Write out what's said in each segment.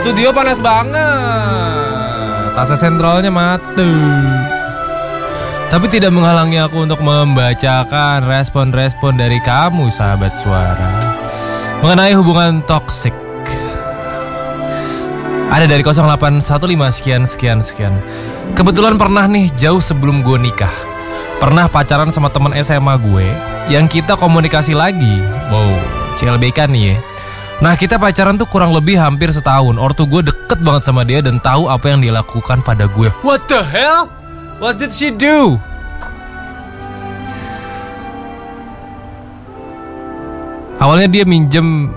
Studio panas banget. AC sentralnya mati. Tapi tidak menghalangi aku untuk membacakan respon-respon dari kamu sahabat suara mengenai hubungan toksik. Ada dari 0815 sekian. Kebetulan pernah nih jauh sebelum gue nikah. Pernah pacaran sama teman SMA gue yang kita komunikasi lagi. Wow, CLBK nih ya. Nah kita pacaran tuh kurang lebih hampir setahun. Ortu gue deket banget sama dia dan tahu apa yang dia lakukan pada gue. What the hell? What did she do? Awalnya dia minjem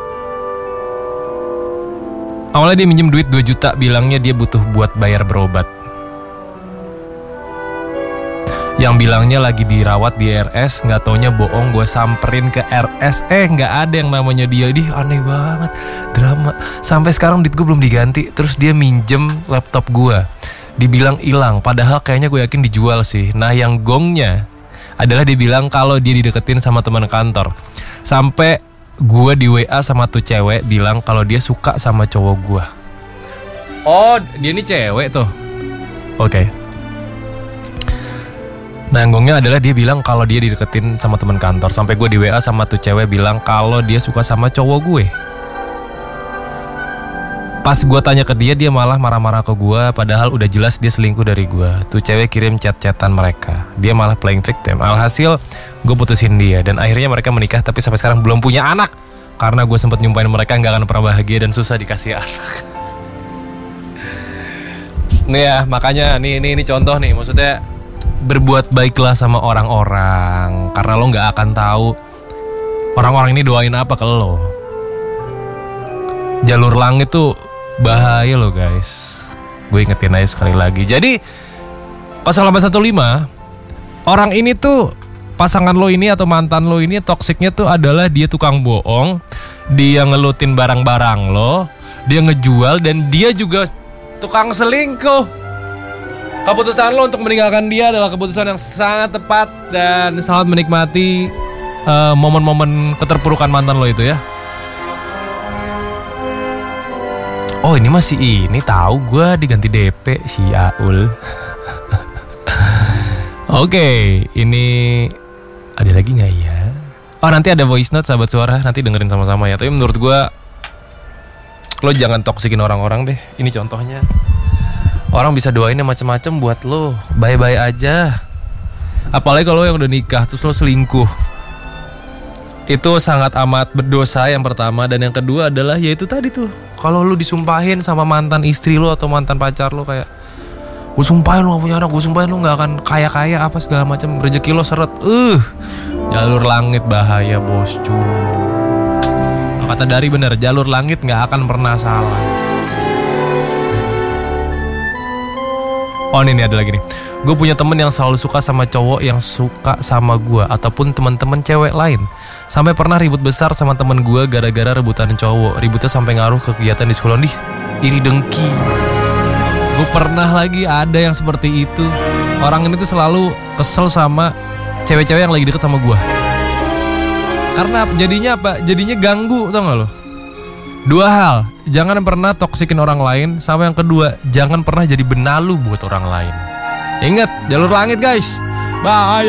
duit 2 juta. Bilangnya dia butuh buat bayar berobat. Yang bilangnya lagi dirawat di RS. Gak taunya bohong, gue samperin ke RS. Gak ada yang namanya dia. Aneh banget, drama. Sampai sekarang duit gue belum diganti. Terus dia minjem laptop gue, dibilang hilang, padahal kayaknya gue yakin dijual sih. Nah yang gongnya adalah dia bilang kalau dia dideketin sama teman kantor. Sampai gue di WA sama tuh cewek bilang kalau dia suka sama cowok gue. Oh dia ini cewek tuh. Oke. Nah yang gongnya adalah dia bilang kalau dia dideketin sama teman kantor. Sampai gue di WA sama tuh cewek bilang kalau dia suka sama cowok gue. Pas gue tanya ke dia, dia malah marah-marah ke gue. Padahal udah jelas dia selingkuh dari gue. Tuh cewek kirim chat-chatan mereka. Dia malah playing victim. Alhasil gue putusin dia. Dan akhirnya mereka menikah. Tapi sampai sekarang belum punya anak. Karena gue sempat nyumpahin mereka gak akan pernah bahagia dan susah dikasih anak. Nih ya makanya ini contoh nih. Maksudnya berbuat baiklah sama orang-orang. Karena lo gak akan tahu orang-orang ini doain apa ke lo. Jalur langit tuh bahaya loh guys. Gue ingetin aja sekali lagi. Jadi 0815, orang ini tuh, pasangan lo ini atau mantan lo ini toksiknya tuh adalah dia tukang bohong. Dia ngelutin barang-barang lo, dia ngejual, dan dia juga tukang selingkuh. Keputusan lo untuk meninggalkan dia adalah keputusan yang sangat tepat. Dan selamat menikmati momen-momen keterpurukan mantan lo itu ya. Oh ini masih ini tahu gue diganti DP si Aul. Oke, ini ada lagi nggak ya? Oh nanti ada voice note sahabat suara, nanti dengerin sama-sama ya. Tapi menurut gue lo jangan toksikin orang-orang deh. Ini contohnya. Orang bisa doainnya macem-macem buat lo, bye-bye aja. Apalagi kalau yang udah nikah terus lo selingkuh. Itu sangat amat berdosa yang pertama. Dan yang kedua adalah yaitu tadi tuh, kalau lu disumpahin sama mantan istri lu atau mantan pacar lu kayak, gue sumpahin lu gak punya anak, gue sumpahin lu gak akan kaya-kaya apa segala macam, rezeki lo seret. Jalur langit bahaya boscu. Kata Dari bener, jalur langit gak akan pernah salah. Oh ini ada lagi nih. Gue punya temen yang selalu suka sama cowok yang suka sama gue, ataupun teman-teman cewek lain. Sampai pernah ribut besar sama temen gue gara-gara rebutan cowok. Ributnya sampai ngaruh ke kegiatan di sekolah. Iri dengki. Gue pernah lagi ada yang seperti itu. Orang ini tuh selalu kesel sama cewek-cewek yang lagi deket sama gue. Karena jadinya apa? Jadinya ganggu, tau gak lo? 2 hal, jangan pernah toksikin orang lain. Sama yang kedua, jangan pernah jadi benalu buat orang lain. Ingat, jalur langit guys. Bye.